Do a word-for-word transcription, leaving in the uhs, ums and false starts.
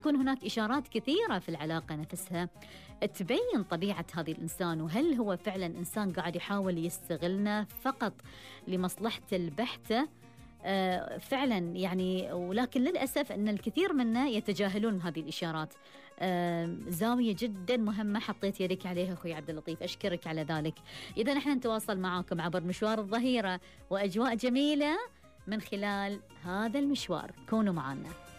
تكون هناك إشارات كثيرة في العلاقة نفسها تبين طبيعة هذه الإنسان، وهل هو فعلا إنسان قاعد يحاول يستغلنا فقط لمصلحته البحتة آه فعلا يعني. ولكن للأسف أن الكثير منا يتجاهلون هذه الإشارات. آه زاوية جدا مهمة حطيت يدك عليها أخوي عبد اللطيف، أشكرك على ذلك. إذا نحن نتواصل معاكم عبر مشوار الظهيرة وأجواء جميلة من خلال هذا المشوار، كونوا معنا.